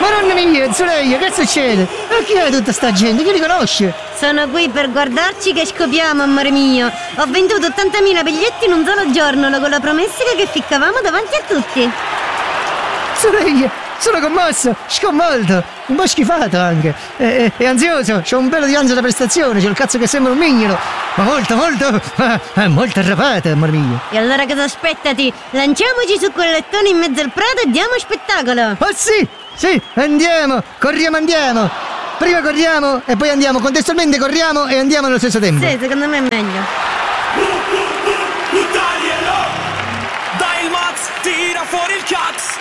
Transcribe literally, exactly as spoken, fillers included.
Madonna mia, Zoraia, che succede? Ma chi è tutta sta gente? Chi li conosce? Sono qui per guardarci che scopiamo, amore mio. Ho venduto ottantamila biglietti in un solo giorno, con la promessa che ficcavamo davanti a tutti. Zoraia, sono commosso, sconvolto, un po' schifato anche. E, e, e ansioso, c'ho un pelo di ansia da prestazione, c'ho il cazzo che sembra un mignolo. Ma molto, molto, ah, molto arrapata, amore mio. E allora cosa aspettati? Lanciamoci su quel lettone in mezzo al prato e diamo spettacolo. Oh sì, sì, andiamo, corriamo, andiamo. Prima corriamo e poi andiamo, contestualmente corriamo e andiamo allo stesso tempo. Sì, secondo me è meglio. Taglielo! Dai il Max, tira fuori il cazzo!